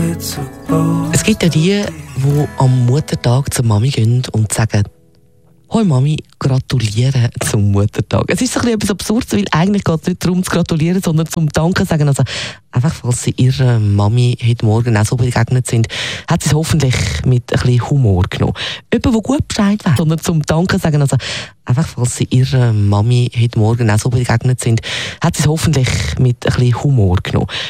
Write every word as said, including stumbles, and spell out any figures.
Es gibt ja die, die am Muttertag zur Mami gehen und sagen: «Hoi Mami, gratuliere zum Muttertag.» Es ist so ein bisschen etwas Absurdes, weil eigentlich geht es nicht darum zu gratulieren, sondern zum Danke sagen. Also einfach, falls Sie Ihrer Mami heute Morgen auch so begegnet sind, hat sie es hoffentlich mit ein bisschen Humor genommen. Jemand, der gut Bescheid weiß, sondern zum Danke sagen. Also einfach, falls Sie Ihrer Mami heute Morgen auch so begegnet sind, hat sie es hoffentlich mit ein bisschen Humor genommen.